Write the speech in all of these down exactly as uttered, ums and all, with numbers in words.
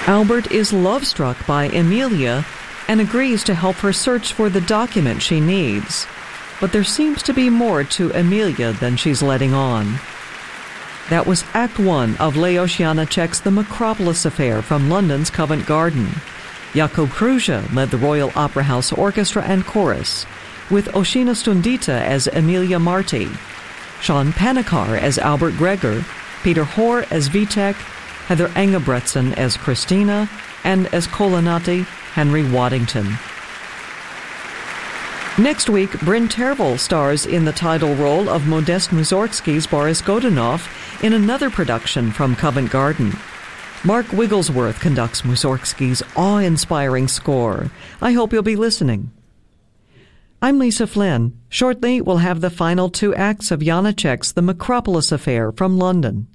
Albert is love-struck by Emilia and agrees to help her search for the document she needs. But there seems to be more to Emilia than she's letting on. That was Act One of Leos Janáček's The Macropolis Affair from London's Covent Garden. Jakub Kruja led the Royal Opera House Orchestra and Chorus, with Oshina Stundita as Emilia Marti, Sean Panikar as Albert Gregor, Peter Hoare as Vitek, Heather Engebretsen as Christina, and as Kolanati, Henry Waddington. Next week, Bryn Tervel stars in the title role of Modest Mussorgsky's Boris Godunov in another production from Covent Garden. Mark Wigglesworth conducts Mussorgsky's awe-inspiring score. I hope you'll be listening. I'm Lisa Flynn. Shortly, we'll have the final two acts of Janáček's The Macropolis Affair from London.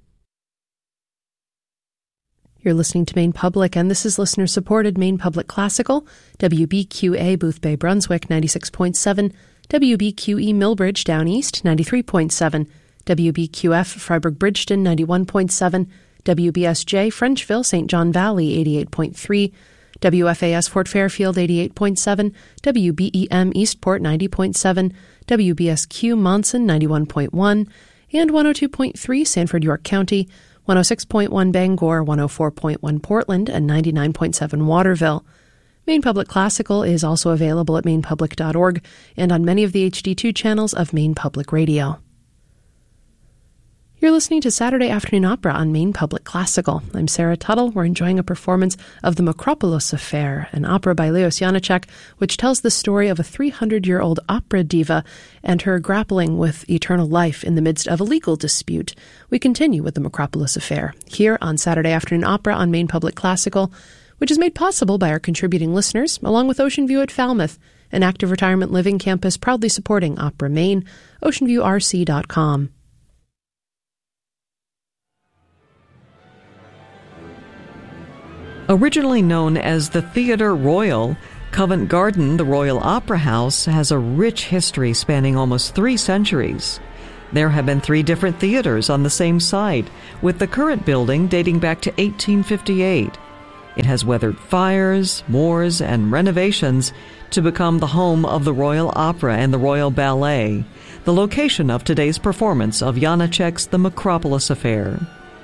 You're listening to Maine Public, and this is listener-supported Maine Public Classical, W B Q A Boothbay, Brunswick, ninety-six point seven, W B Q E Millbridge, Down East, ninety-three point seven, W B Q F Freiburg-Bridgeton, ninety-one point seven, W B S J Frenchville, Saint John Valley, eighty-eight point three, W F A S Fort Fairfield, eighty-eight point seven, W B E M Eastport, ninety point seven, W B S Q Monson, ninety-one point one, and one oh two point three Sanford, York County, one oh six point one Bangor, one oh four point one Portland, and ninety-nine point seven Waterville. Maine Public Classical is also available at maine public dot org and on many of the H D two channels of Maine Public Radio. You're listening to Saturday Afternoon Opera on Maine Public Classical. I'm Sarah Tuttle. We're enjoying a performance of The Macropolis Affair, an opera by Leos Janáček, which tells the story of a three hundred year old opera diva and her grappling with eternal life in the midst of a legal dispute. We continue with The Macropolis Affair here on Saturday Afternoon Opera on Maine Public Classical, which is made possible by our contributing listeners, along with Ocean View at Falmouth, an active retirement living campus proudly supporting Opera Maine, ocean view r c dot com. Originally known as the Theatre Royal, Covent Garden, the Royal Opera House, has a rich history spanning almost three centuries. There have been three different theaters on the same site, with the current building dating back to eighteen fifty-eight. It has weathered fires, wars, and renovations to become the home of the Royal Opera and the Royal Ballet, the location of today's performance of Janáček's The Macropolis Affair.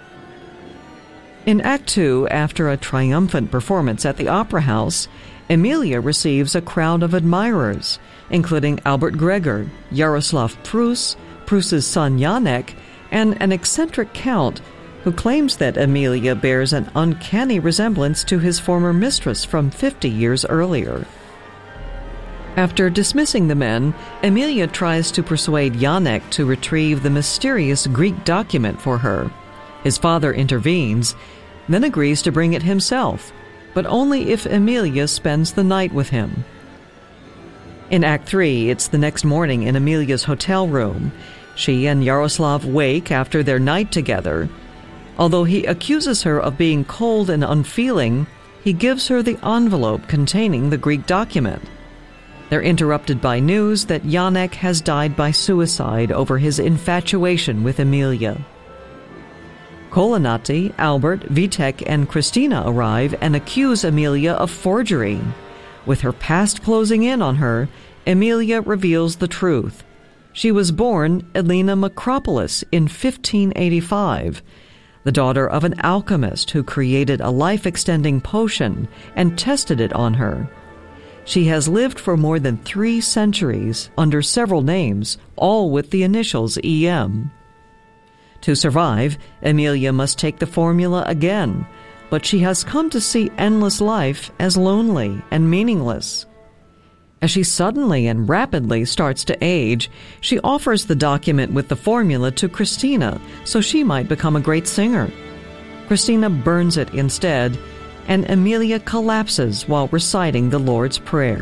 In Act Two, after a triumphant performance at the Opera House, Emilia receives a crowd of admirers, including Albert Gregor, Jaroslav Prus, Prus's son Janek, and an eccentric count who claims that Emilia bears an uncanny resemblance to his former mistress from fifty years earlier. After dismissing the men, Emilia tries to persuade Janek to retrieve the mysterious Greek document for her. His father intervenes, then agrees to bring it himself, but only if Emilia spends the night with him. In Act Three, it's the next morning in Emilia's hotel room. She and Jaroslav wake after their night together. Although he accuses her of being cold and unfeeling, he gives her the envelope containing the Greek document. They're interrupted by news that Janek has died by suicide over his infatuation with Emilia. Kolanati, Albert, Vitek, and Christina arrive and accuse Emilia of forgery. With her past closing in on her, Emilia reveals the truth. She was born Elena Macropolis in fifteen eighty-five, the daughter of an alchemist who created a life-extending potion and tested it on her. She has lived for more than three centuries under several names, all with the initials E M. To survive, Emilia must take the formula again, but she has come to see endless life as lonely and meaningless. As she suddenly and rapidly starts to age, she offers the document with the formula to Christina so she might become a great singer. Christina burns it instead, and Emilia collapses while reciting the Lord's Prayer.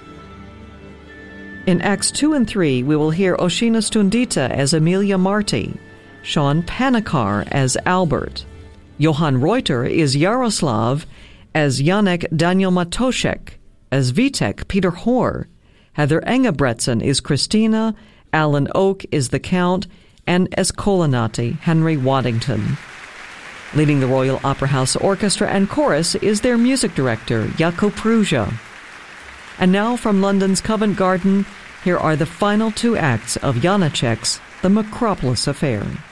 In Acts two and three, we will hear Oshina Stundita as Emilia Marti, Sean Panikar as Albert, Johann Reuter is Jaroslav, as Janek Daniel Matoszek, as Vitek Peter Hoare, Heather Engebretsen is Christina, Alan Oak is the Count, and as Kolanati Henry Waddington. Leading the Royal Opera House Orchestra and Chorus is their music director, Jakub Prusa. And now from London's Covent Garden, here are the final two acts of Janacek's The Macropolis Affair.